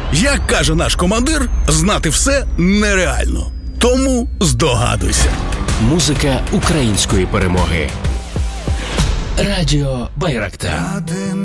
Як каже наш командир, знати все нереально. Тому здогадуйся. Музика української перемоги. Радіо Байрактар.